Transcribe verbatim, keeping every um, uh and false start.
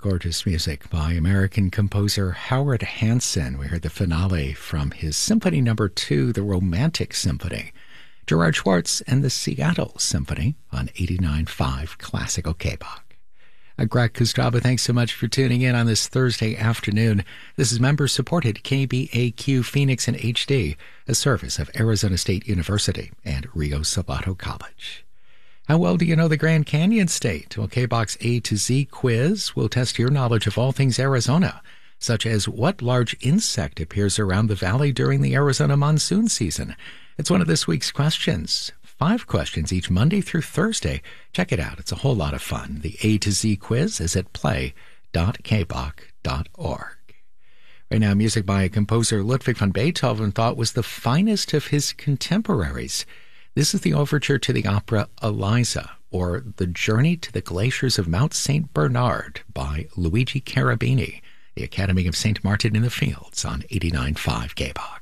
Gorgeous music by American composer Howard Hanson. We heard the finale from his Symphony Number Two, the Romantic Symphony. Gerard Schwartz and the Seattle Symphony on eighty-nine point five Classical K-Bach. I'm Greg Kostraba. Thanks so much for tuning in on this Thursday afternoon. This is member-supported K B A Q Phoenix in H D, a service of Arizona State University and Rio Salado College. How well do you know the Grand Canyon State? Well, K-Bach's A to Z quiz will test your knowledge of all things Arizona, such as what large insect appears around the valley during the Arizona monsoon season. It's one of this week's questions. Five questions each Monday through Thursday. Check it out. It's a whole lot of fun. The A to Z quiz is at play dot k bach dot org. Right now, music by a composer Ludwig van Beethoven thought was the finest of his contemporaries. This is the overture to the opera Eliza, or The Journey to the Glaciers of Mount Saint Bernard by Luigi Cherubini, the Academy of Saint Martin in the Fields on eighty-nine point five K-Bach.